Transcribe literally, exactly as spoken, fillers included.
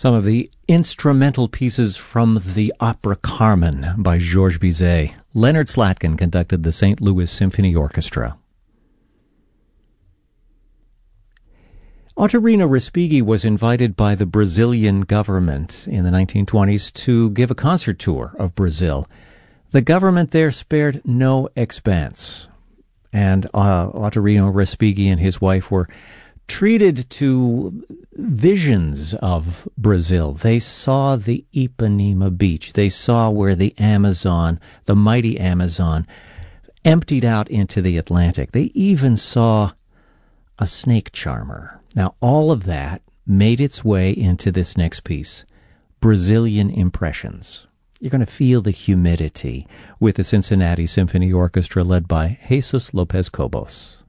Some of the instrumental pieces from the opera Carmen by Georges Bizet. Leonard Slatkin conducted the Saint Louis Symphony Orchestra. Ottorino Respighi was invited by the Brazilian government in the nineteen twenties to give a concert tour of Brazil. The government there spared no expense, and uh, Ottorino Respighi and his wife were treated to visions of Brazil. They saw the Ipanema beach. They saw where the Amazon, the mighty Amazon, emptied out into the Atlantic. They even saw a snake charmer. Now, all of that made its way into this next piece, Brazilian Impressions. You're going to feel the humidity with the Cincinnati Symphony Orchestra led by Jesus Lopez Cobos.